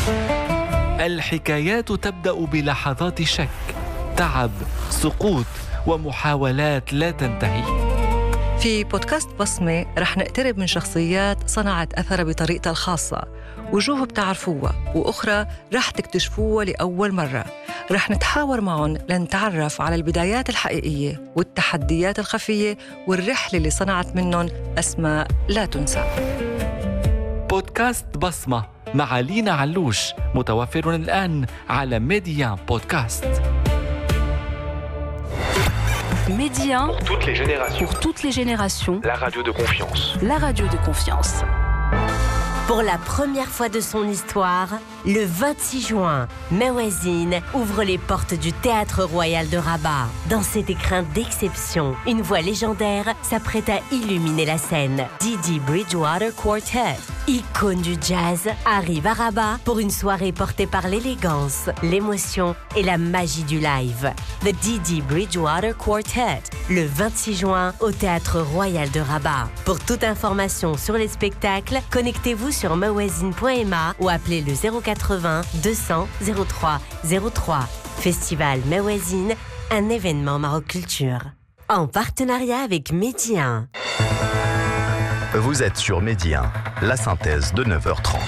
الحكايات تبدأ بلحظات شك، تعب، سقوط ومحاولات لا تنتهي. في بودكاست بصمة رح نقترب من شخصيات صنعت أثرها بطريقتها الخاصة، وجوه بتعرفوها وأخرى رح تكتشفوها لأول مرة. رح نتحاور معهم لنتعرف على البدايات الحقيقية والتحديات الخفية والرحلة اللي صنعت منهم أسماء لا تنسى. بودكاست بصمة مع لينا علوش متوفر الآن على ميديان بودكاست. Média pour toutes les générations. pour toutes les générations. La radio de confiance. La radio de confiance. Pour la première fois de son histoire, le 26 juin, Mawazine ouvre les portes du Théâtre Royal de Rabat. Dans cet écrin d'exception, une voix légendaire s'apprête à illuminer la scène. Didi Bridgewater Quartet, icône du jazz, arrive à Rabat pour une soirée portée par l'élégance, l'émotion et la magie du live. The Didi Bridgewater Quartet, le 26 juin au Théâtre Royal de Rabat. Pour toute information sur les spectacles, connectez-vous sur mawazine.ma ou appelez le 080 200 03 03. Festival Mawazine, un événement Maroc Culture. En partenariat avec Média. Vous êtes sur Média, la synthèse de 9h30.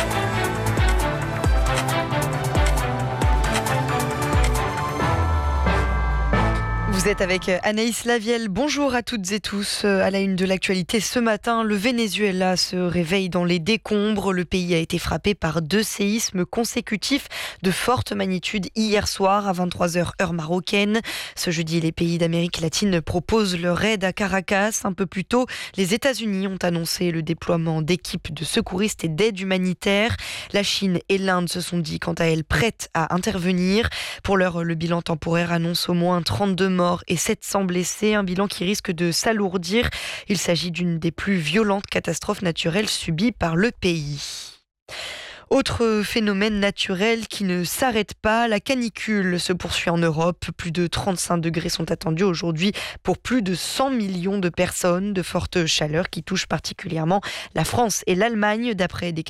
Vous êtes avec Anaïs Lavielle. Bonjour à toutes et tous. À la une de l'actualité ce matin, le Venezuela se réveille dans les décombres. Le pays a été frappé par 2 séismes consécutifs de forte magnitude hier soir à 23h heure marocaine. Ce jeudi, les pays d'Amérique latine proposent leur aide à Caracas. Un peu plus tôt, les États-Unis ont annoncé le déploiement d'équipes de secouristes et d'aide humanitaire. La Chine et l'Inde se sont dit quant à elles prêtes à intervenir. Pour l'heure, le bilan temporaire annonce au moins 32 morts et 700 blessés, un bilan qui risque de s'alourdir. Il s'agit d'une des plus violentes catastrophes naturelles subies par le pays. Autre phénomène naturel qui ne s'arrête pas, la canicule se poursuit en Europe. Plus de 35 degrés sont attendus aujourd'hui pour plus de 100 millions de personnes. De fortes chaleurs qui touchent particulièrement la France et l'Allemagne, d'après des